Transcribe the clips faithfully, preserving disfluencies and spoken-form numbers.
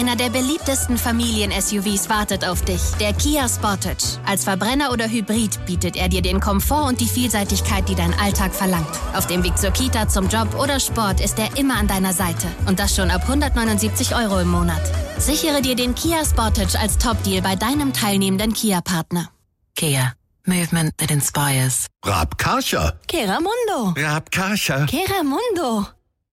Einer der beliebtesten Familien-S U Vs wartet auf dich. Der Kia Sportage. Als Verbrenner oder Hybrid bietet er dir den Komfort und die Vielseitigkeit, die dein Alltag verlangt. Auf dem Weg zur Kita, zum Job oder Sport ist er immer an deiner Seite. Und das schon ab hundertneunundsiebzig Euro im Monat. Sichere dir den Kia Sportage als Top-Deal bei deinem teilnehmenden Kia-Partner. Kia. Movement that inspires. Raab Karcher. Keramundo. Raab Karcher. Keramundo.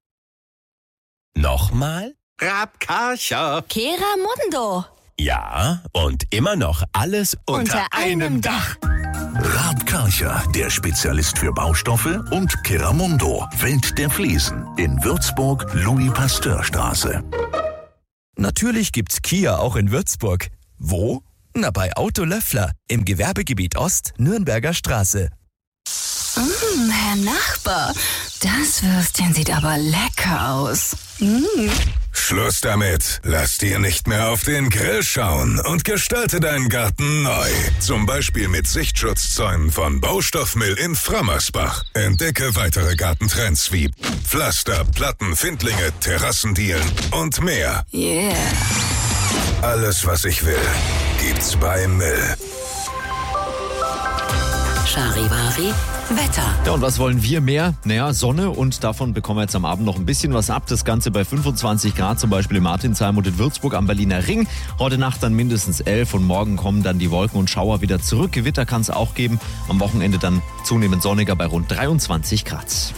Nochmal? Raab Karcher. Keramundo. Ja, und immer noch alles unter, Unter einem Dach. Raab Karcher, der Spezialist für Baustoffe, und Keramundo, Welt der Fliesen, in Würzburg, Louis-Pasteur-Straße. Natürlich gibt's Kia auch in Würzburg. Wo? Na, bei Auto Löffler im Gewerbegebiet Ost, Nürnberger Straße. Mmh, Herr Nachbar, das Würstchen sieht aber lecker aus. Mmh. Schluss damit. Lass dir nicht mehr auf den Grill schauen und gestalte deinen Garten neu. Zum Beispiel mit Sichtschutzzäunen von Baustoffmill in Frammersbach. Entdecke weitere Gartentrends wie Pflaster, Platten, Findlinge, Terrassendielen und mehr. Yeah. Alles, was ich will, gibt's bei Mill. Charivari, Wetter. Ja, und was wollen wir mehr? Naja, Sonne, und davon bekommen wir jetzt am Abend noch ein bisschen was ab. Das Ganze bei fünfundzwanzig Grad, zum Beispiel in Martinsheim und in Würzburg am Berliner Ring. Heute Nacht dann mindestens elf und morgen kommen dann die Wolken und Schauer wieder zurück. Gewitter kann es auch geben. Am Wochenende dann zunehmend sonniger bei rund dreiundzwanzig Grad.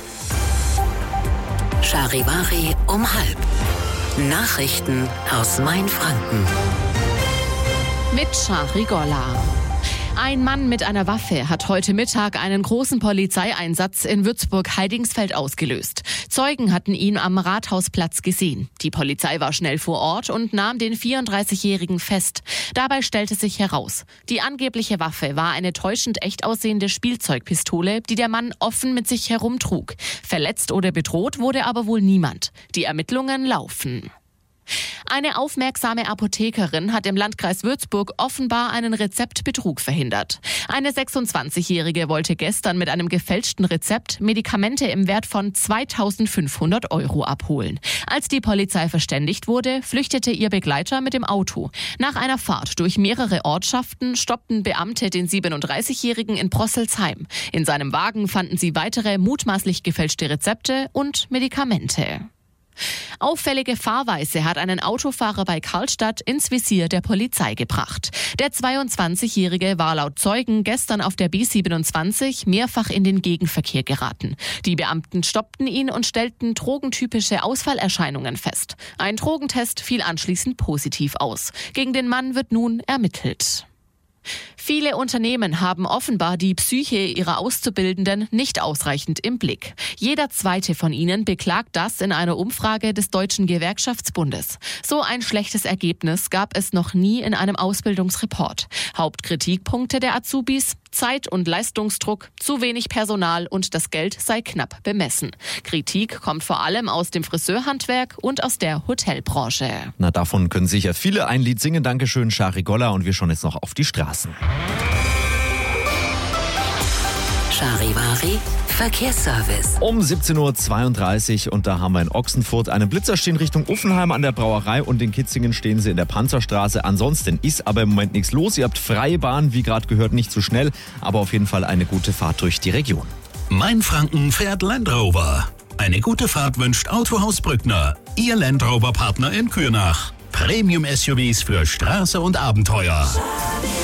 Charivari um halb. Nachrichten aus Mainfranken. Mit Shari Golla. Ein Mann mit einer Waffe hat heute Mittag einen großen Polizeieinsatz in Würzburg-Heidingsfeld ausgelöst. Zeugen hatten ihn am Rathausplatz gesehen. Die Polizei war schnell vor Ort und nahm den vierunddreißigjährigen fest. Dabei stellte sich heraus, die angebliche Waffe war eine täuschend echt aussehende Spielzeugpistole, die der Mann offen mit sich herumtrug. Verletzt oder bedroht wurde aber wohl niemand. Die Ermittlungen laufen. Eine aufmerksame Apothekerin hat im Landkreis Würzburg offenbar einen Rezeptbetrug verhindert. Eine sechsundzwanzigjährige wollte gestern mit einem gefälschten Rezept Medikamente im Wert von zweitausendfünfhundert Euro abholen. Als die Polizei verständigt wurde, flüchtete ihr Begleiter mit dem Auto. Nach einer Fahrt durch mehrere Ortschaften stoppten Beamte den siebenunddreißigjährigen in Prosselsheim. In seinem Wagen fanden sie weitere mutmaßlich gefälschte Rezepte und Medikamente. Auffällige Fahrweise hat einen Autofahrer bei Karlstadt ins Visier der Polizei gebracht. Der zweiundzwanzigjährige war laut Zeugen gestern auf der B siebenundzwanzig mehrfach in den Gegenverkehr geraten. Die Beamten stoppten ihn und stellten drogentypische Ausfallerscheinungen fest. Ein Drogentest fiel anschließend positiv aus. Gegen den Mann wird nun ermittelt. Viele Unternehmen haben offenbar die Psyche ihrer Auszubildenden nicht ausreichend im Blick. Jeder zweite von ihnen beklagt das in einer Umfrage des Deutschen Gewerkschaftsbundes. So ein schlechtes Ergebnis gab es noch nie in einem Ausbildungsreport. Hauptkritikpunkte der Azubis: Zeit- und Leistungsdruck, zu wenig Personal und das Geld sei knapp bemessen. Kritik kommt vor allem aus dem Friseurhandwerk und aus der Hotelbranche. Na, davon können sicher viele ein Lied singen. Dankeschön, Shari Golla, und wir schauen jetzt noch auf die Straßen. Charivari, Verkehrsservice. Um siebzehn Uhr zweiunddreißig, und da haben wir in Ochsenfurt einen Blitzer stehen Richtung Uffenheim an der Brauerei, und in Kitzingen stehen sie in der Panzerstraße. Ansonsten ist aber im Moment nichts los. Ihr habt freie Bahn, wie gerade gehört, nicht zu schnell, aber auf jeden Fall eine gute Fahrt durch die Region. Mainfranken fährt Land Rover. Eine gute Fahrt wünscht Autohaus Brückner, Ihr Land Rover Partner in Kürnach. Premium-S U Vs für Straße und Abenteuer.